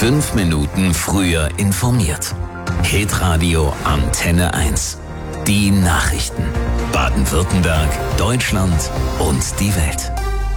5 Minuten früher informiert. Hitradio Antenne 1. Die Nachrichten. Baden-Württemberg, Deutschland und die Welt.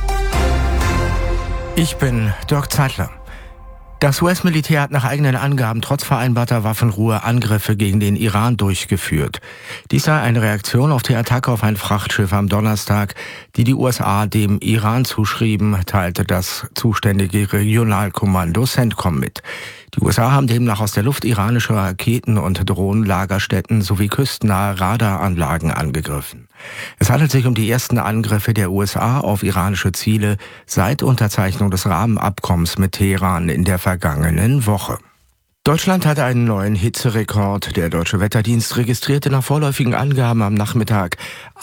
Ich bin Dirk Zeitler. Das US-Militär hat nach eigenen Angaben trotz vereinbarter Waffenruhe Angriffe gegen den Iran durchgeführt. Dies sei eine Reaktion auf die Attacke auf ein Frachtschiff am Donnerstag, die USA dem Iran zuschrieben, teilte das zuständige Regionalkommando CENTCOM mit. Die USA haben demnach aus der Luft iranische Raketen- und Drohnenlagerstätten sowie küstennahe Radaranlagen angegriffen. Es handelt sich um die ersten Angriffe der USA auf iranische Ziele seit Unterzeichnung des Rahmenabkommens mit Teheran in der vergangenen Woche. Deutschland hatte einen neuen Hitzerekord. Der Deutsche Wetterdienst registrierte nach vorläufigen Angaben am Nachmittag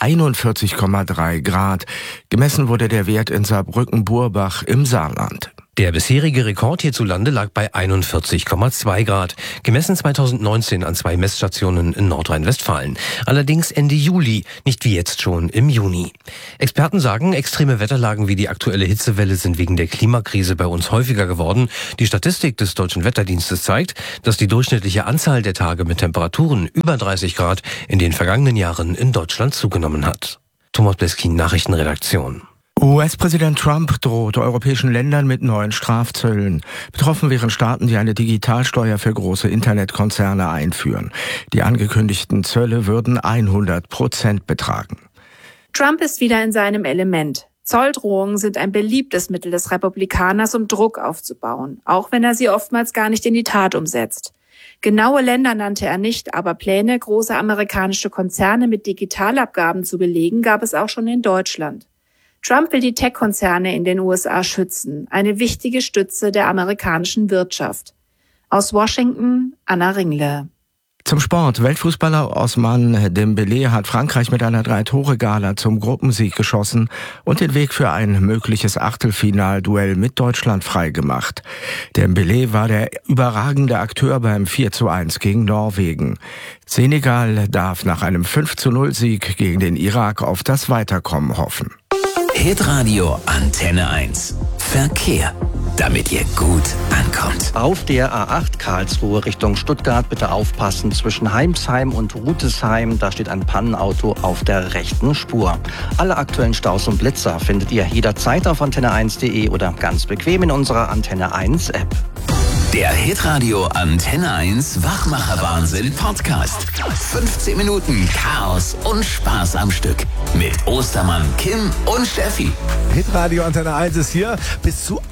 41,3 Grad. Gemessen wurde der Wert in Saarbrücken-Burbach im Saarland. Der bisherige Rekord hierzulande lag bei 41,2 Grad, gemessen 2019 an 2 Messstationen in Nordrhein-Westfalen. Allerdings Ende Juli, nicht wie jetzt schon im Juni. Experten sagen, extreme Wetterlagen wie die aktuelle Hitzewelle sind wegen der Klimakrise bei uns häufiger geworden. Die Statistik des Deutschen Wetterdienstes zeigt, dass die durchschnittliche Anzahl der Tage mit Temperaturen über 30 Grad in den vergangenen Jahren in Deutschland zugenommen hat. Thomas Bleskin, Nachrichtenredaktion. US-Präsident Trump droht europäischen Ländern mit neuen Strafzöllen. Betroffen wären Staaten, die eine Digitalsteuer für große Internetkonzerne einführen. Die angekündigten Zölle würden 100% betragen. Trump ist wieder in seinem Element. Zolldrohungen sind ein beliebtes Mittel des Republikaners, um Druck aufzubauen, auch wenn er sie oftmals gar nicht in die Tat umsetzt. Genaue Länder nannte er nicht, aber Pläne, große amerikanische Konzerne mit Digitalabgaben zu belegen, gab es auch schon in Deutschland. Trump will die Tech-Konzerne in den USA schützen, eine wichtige Stütze der amerikanischen Wirtschaft. Aus Washington, Anna Ringle. Zum Sport. Weltfußballer Ousmane Dembélé hat Frankreich mit einer 3-Tore-Gala zum Gruppensieg geschossen und den Weg für ein mögliches Achtelfinalduell mit Deutschland freigemacht. Dembélé war der überragende Akteur beim 4:1 gegen Norwegen. Senegal darf nach einem 5:0-Sieg gegen den Irak auf das Weiterkommen hoffen. Hitradio Antenne 1. Verkehr. Damit ihr gut ankommt. Auf der A8 Karlsruhe Richtung Stuttgart bitte aufpassen zwischen Heimsheim und Rutesheim. Da steht ein Pannenauto auf der rechten Spur. Alle aktuellen Staus und Blitzer findet ihr jederzeit auf antenne1.de oder ganz bequem in unserer Antenne 1 App. Der Hitradio Antenne 1 Wachmacher-Wahnsinn Podcast. 15 Minuten Chaos und Spaß am Stück. Mit Ostermann, Kim und Steffi. Hitradio Antenne 1 ist hier. Bis zu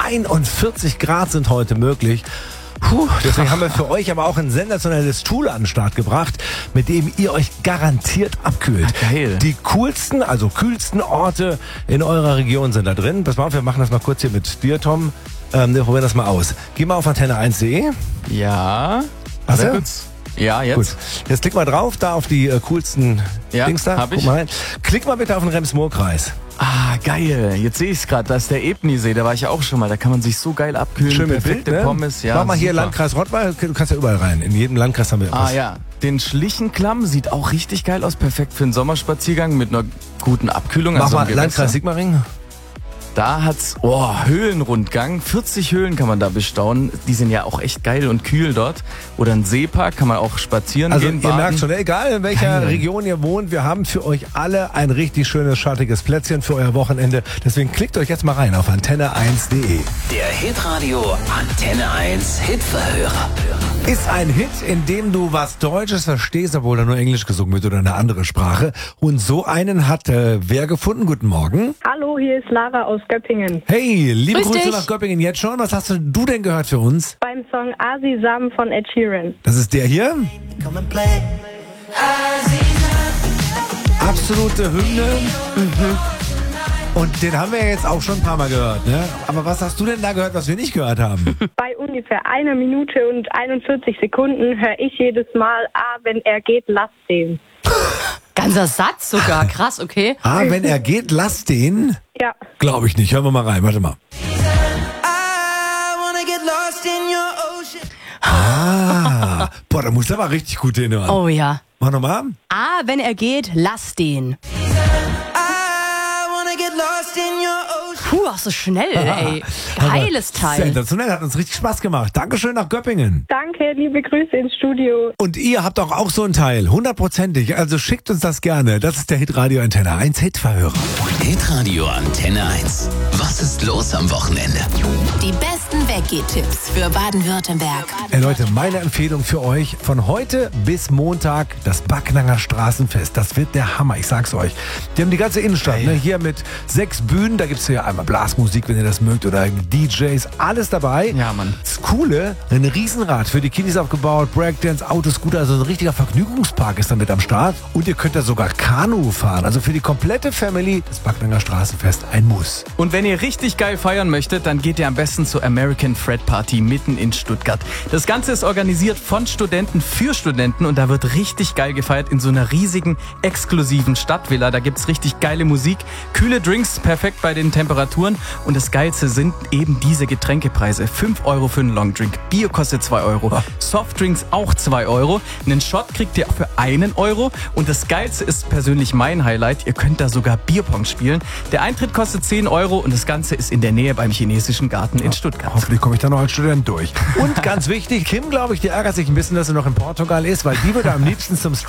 41 Grad sind heute möglich. Deswegen haben wir für euch aber auch ein sensationelles Tool an den Start gebracht, mit dem ihr euch garantiert abkühlt. Geil. Die coolsten, also kühlsten Orte in eurer Region sind da drin. Pass mal auf, wir machen das mal kurz hier mit dir, Tom. Wir probieren das mal aus. Geh mal auf antenne1.de. Ja. Was kurz? Ja, jetzt. Gut. Jetzt klick mal drauf, da auf die coolsten Dings da. Hab ich. Guck mal rein. Klick mal bitte auf den Rems-Murr-Kreis. Ah, geil. Jetzt sehe ich es gerade. Da ist der Ebnisee. Da war ich ja auch schon mal. Da kann man sich so geil abkühlen. Schön mit perfekte Bild, ne? Pommes. Ja, mach mal hier super. Landkreis Rottweil. Du kannst ja überall rein. In jedem Landkreis haben wir was. Ah ja. Den Schlichenklamm sieht auch richtig geil aus. Perfekt für einen Sommerspaziergang mit einer guten Abkühlung. Mach also mal im Gewässer. Landkreis Sigmaringen. Da hat's, Höhlenrundgang. 40 Höhlen kann man da bestaunen. Die sind ja auch echt geil und kühl dort. Oder ein Seepark, kann man auch spazieren Also gehen, ihr baden. merkt schon, egal in welcher Region ihr wohnt, wir haben für euch alle ein richtig schönes, schattiges Plätzchen für euer Wochenende. Deswegen klickt euch jetzt mal rein auf antenne1.de. Der Hitradio Antenne 1 Hitverhörer. Ist ein Hit, in dem du was Deutsches verstehst, obwohl da nur Englisch gesungen wird oder eine andere Sprache. Und so einen hat wer gefunden? Guten Morgen. Hallo, hier ist Lara aus Göppingen. Hey, liebe Grüß Grüße dich. nach Göppingen jetzt schon. Was hast du denn gehört für uns? Beim Song Asisam von Ed Sheeran. Das ist der hier. Absolute Hymne. Und den haben wir jetzt auch schon ein paar Mal gehört, ne? Aber was hast du denn da gehört, was wir nicht gehört haben? Bei ungefähr 1 Minute und 41 Sekunden höre ich jedes Mal, wenn er geht, lass den. Ganzer Satz sogar, krass, okay. Wenn er geht, lass den. Ja. Glaube ich nicht. Hören wir mal rein. Warte mal. Boah, da muss er aber richtig gut hinhören. Oh ja. Mach nochmal. Wenn er geht, lass den. Puh, auch so schnell, ey. Geiles Teil. Sensationell, hat uns richtig Spaß gemacht. Dankeschön nach Göppingen. Danke, liebe Grüße ins Studio. Und ihr habt auch so ein Teil, 100%ig. Also schickt uns das gerne. Das ist der Hitradio Antenne 1 Hitverhörer. Hitradio Antenne 1. Was ist los am Wochenende? Die besten Weggehtipps für Baden-Württemberg. Ey Leute, meine Empfehlung für euch, von heute bis Montag das Backnanger Straßenfest. Das wird der Hammer, ich sag's euch. Die haben die ganze Innenstadt, ne, hier mit 6 Bühnen. Da gibt's ja einmal Blasmusik, wenn ihr das mögt, oder DJs, alles dabei. Ja, Mann. Das Coole, ein Riesenrad für die Kiddies aufgebaut, Breakdance, Autoscooter, also ein richtiger Vergnügungspark ist damit am Start. Und ihr könnt da sogar Kanu fahren. Also für die komplette Family das Backnanger Straßenfest ein Muss. Und wenn ihr richtig geil feiern möchtet, dann geht ihr am besten zur American Fred Party mitten in Stuttgart. Das Ganze ist organisiert von Studenten für Studenten und da wird richtig geil gefeiert in so einer riesigen, exklusiven Stadtvilla. Da gibt's richtig geile Musik, kühle Drinks, perfekt bei den Temperaturen und das Geilste sind eben diese Getränkepreise. 5 Euro für einen Longdrink, Bier kostet 2 Euro, Softdrinks auch 2 Euro, einen Shot kriegt ihr für 1 Euro und das Geilste ist persönlich mein Highlight, ihr könnt da sogar Bierpong spielen. Der Eintritt kostet 10 Euro und das Ganze ist in der Nähe beim Chinesischen Garten in Stuttgart. Hoffentlich komme ich da noch als Student durch. Und ganz wichtig, Kim, glaube ich, die ärgert sich ein bisschen, dass sie noch in Portugal ist, weil die würde am liebsten zum